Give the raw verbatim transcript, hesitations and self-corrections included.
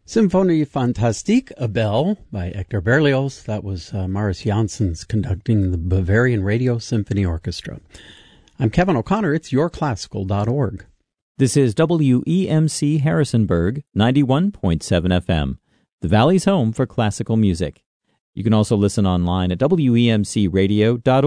Symphonie Fantastique, A Bell by Hector Berlioz. That was uh, Maris Janssens conducting the Bavarian Radio Symphony Orchestra. I'm Kevin O'Connor. It's your classical dot org. This is W E M C Harrisonburg, ninety-one point seven F M, the Valley's home for classical music. You can also listen online at W E M C radio dot org.